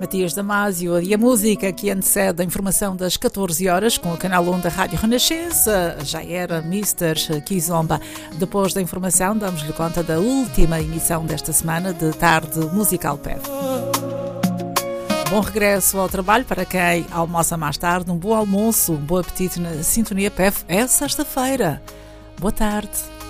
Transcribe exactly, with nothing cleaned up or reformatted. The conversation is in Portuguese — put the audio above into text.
Matias Damasio e a música que antecede a informação das catorze horas com o canal um da Rádio Renascença já era mister Kizomba. Depois da informação, damos-lhe conta da última emissão desta semana de Tarde Musical P E F. Bom regresso ao trabalho para quem almoça mais tarde, um bom almoço, um bom apetite na Sintonia P E F. É sexta-feira. Boa tarde.